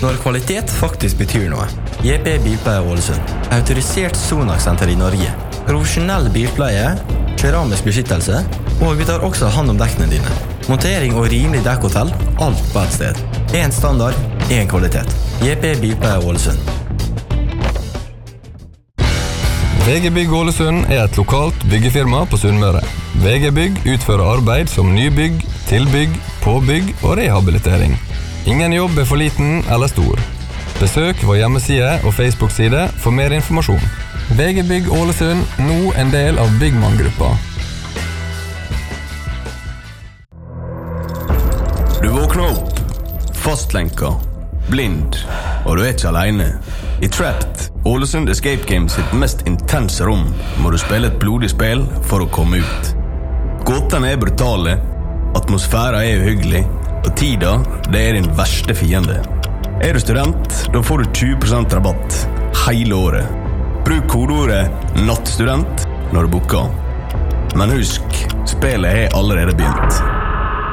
Når kvalitet faktisk betyr noe. JP Bilpleie Ålesund. Autorisert Sonax-senter i Norge. Profesjonell bilpleie, keramisk beskyttelse, og vi tar også hand om dekkene dine. Montering og rimelig dekkhotell, alt på et sted. En standard, en kvalitet. JP Bilpleie Ålesund. VG Bygg Ålesund et lokalt byggefirma på Sunnmøre. VG Bygg utfører arbeid som nybygg, tilbygg, påbygg og rehabilitering. Ingen jobb for liten eller stor. Besøk vår hjemmeside og Facebook-side for mer informasjon. VG Bygg Ålesund, nå en del av Byggmann-gruppa. Du våkner opp, fastlenka, blind, og du ikke alene. I Trapped, Ålesund Escape Game sitt mest intense rom, må du spille et blodig spill for å komme ut. Gåtene brutale, atmosfæren uhyggelig, og tida, det din verste fiende. Du student, da får du 20% rabatt hele året. Bruk kodeordet NATTSTUDENT når du booker. Men husk, spillet allerede begynt.